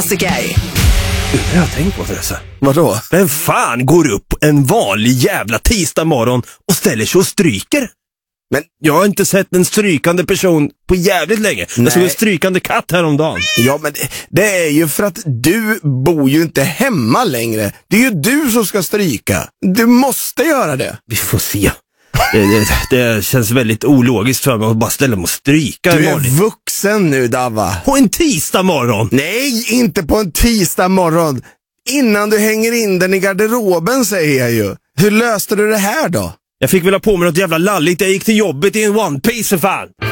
klassiker. Jag har tänkt på det. Vadå? Vem fan går upp en vanlig jävla tisdag morgon och ställer sig och stryker? Men jag har inte sett en strykande person på jävligt länge. Jag såg en strykande katt häromdagen. Ja, men det är ju för att du bor ju inte hemma längre. Det är ju du som ska stryka. Du måste göra det. Vi får se. Det känns väldigt ologiskt för mig att bara ställa mig och stryka. Du är vuxen nu, Dava. På en tisdag morgon? Nej, inte på en tisdag morgon. Innan du hänger in den i garderoben, säger jag ju. Hur löste du det här då? Jag fick väl ha på mig något jävla lalligt. Jag gick till jobbet i en One Piece för fan.